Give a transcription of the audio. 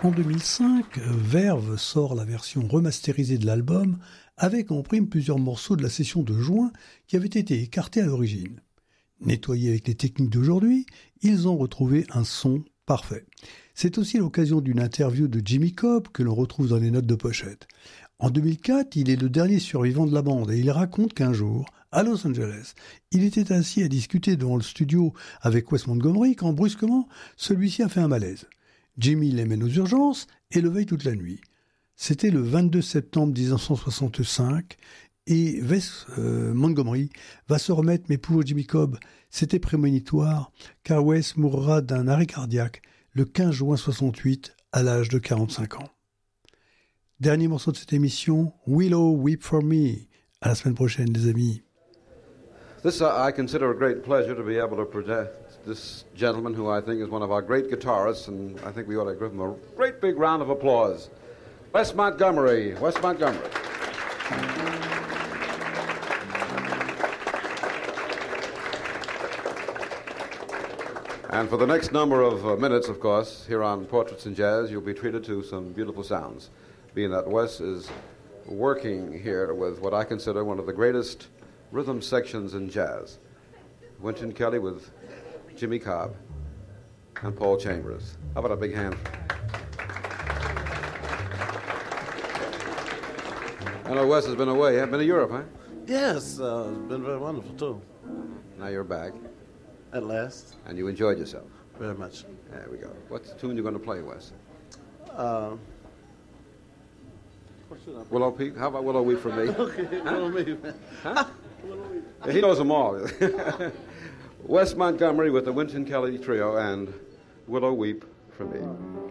En 2005, Verve sort la version remasterisée de l'album avec en prime plusieurs morceaux de la session de juin qui avaient été écartés à l'origine. Nettoyés avec les techniques d'aujourd'hui, ils ont retrouvé un son parfait. C'est aussi l'occasion d'une interview de Jimmy Cobb que l'on retrouve dans les notes de pochette. En 2004, il est le dernier survivant de la bande et il raconte qu'un jour, à Los Angeles, il était assis à discuter devant le studio avec Wes Montgomery quand brusquement, celui-ci a fait un malaise. Jimmy l'amène aux urgences et le veille toute la nuit. C'était le 22 septembre 1965 et Wes Montgomery va se remettre, mais pour Jimmy Cobb, c'était prémonitoire car Wes mourra d'un arrêt cardiaque le 15 juin 68 à l'âge de 45 ans. Dernier morceau de cette émission, Willow Weep for Me. À la semaine prochaine, les amis. This I consider a great pleasure to be able to present this gentleman who I think is one of our great guitarists, and I think we ought to give him a great big round of applause. Wes Montgomery. Wes Montgomery. And for the next number of minutes, of course, here on Portraits in Jazz, you'll be treated to some beautiful sounds, being that Wes is working here with what I consider one of the greatest rhythm sections in jazz. Wynton Kelly with Jimmy Cobb and Paul Chambers. How about a big hand? I know Wes has been away. You haven't been to Europe, huh? Yes, it's been very wonderful, too. Now you're back. At last. And you enjoyed yourself. Very much. There we go. What's the tune you're going to play, Wes? Willow Peak? How about Willow Weep for me? Okay, Willow Weep. Huh? He knows them all. Wes Montgomery with the Wynton Kelly Trio and Willow Weep for me.